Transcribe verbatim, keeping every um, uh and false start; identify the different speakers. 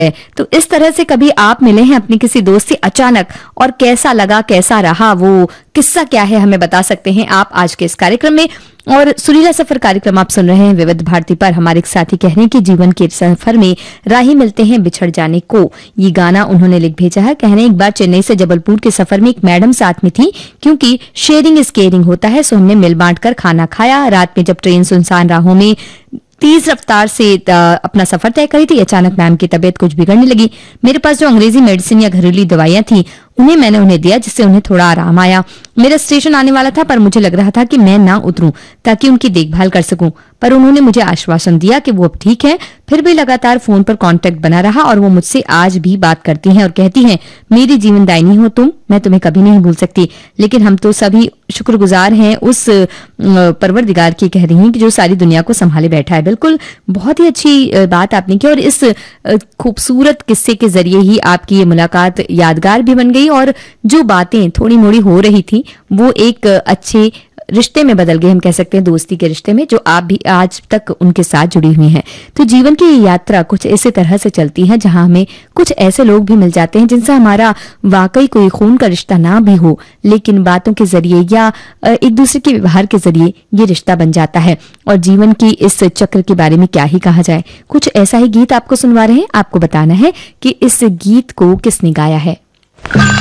Speaker 1: तो इस तरह से कभी आप मिले हैं अपनी किसी दोस्त से अचानक, और कैसा लगा, कैसा रहा, वो किस्सा क्या है, हमें बता सकते हैं आप आज के इस कार्यक्रम में। और सुरीला सफर कार्यक्रम आप सुन रहे हैं विविध भारती पर। हमारे एक साथी कह रहे हैं कि जीवन के सफर में राही मिलते हैं बिछड़ जाने को। ये गाना उन्होंने लिख भेजा है। कह रहे हैं एक बार चेन्नई से जबलपुर के सफर में एक मैडम साथ में थी, क्योंकि शेयरिंग इज केयरिंग होता है, सो हमने मिल बांट कर खाना खाया। रात में जब ट्रेन सुनसान राहों में तेज रफ्तार से अपना सफर तय करी थी, अचानक मैम की तबीयत कुछ बिगड़ने लगी। मेरे पास जो अंग्रेजी मेडिसिन या घरेलू दवाइयां थी उन्हें मैंने उन्हें दिया, जिससे उन्हें थोड़ा आराम आया। मेरा स्टेशन आने वाला था, पर मुझे लग रहा था कि मैं ना उतरूं ताकि उनकी देखभाल कर सकूं, पर उन्होंने मुझे आश्वासन दिया कि वो अब ठीक है। फिर भी लगातार फोन पर कांटेक्ट बना रहा और वो मुझसे आज भी बात करती हैं और कहती हैं, मेरी जीवनदायिनी हो तुम, मैं तुम्हें कभी नहीं भूल सकती। लेकिन हम तो सभी शुक्रगुजार हैं उस परवरदिगार की, कह रही हैं, कि जो सारी दुनिया को संभाले बैठा है। बिल्कुल, बहुत ही अच्छी बात आपने की, और इस खूबसूरत किस्से के जरिए ही आपकी ये मुलाकात यादगार भी बन गई, और जो बातें थोड़ी मोड़ी हो रही थी वो एक अच्छे रिश्ते में बदल गए, हम कह सकते हैं दोस्ती के रिश्ते में, जो आप भी आज तक उनके साथ जुड़ी हुई हैं। तो जीवन की ये यात्रा कुछ इसी तरह से चलती है, जहां हमें कुछ ऐसे लोग भी मिल जाते हैं जिनसे हमारा वाकई कोई खून का रिश्ता ना भी हो, लेकिन बातों के जरिए या एक दूसरे के व्यवहार के जरिए ये रिश्ता बन जाता है। और जीवन की इस चक्र के बारे में क्या ही कहा जाए। कुछ ऐसा ही गीत आपको सुनवा रहे हैं, आपको बताना है कि इस गीत को किसने गाया है।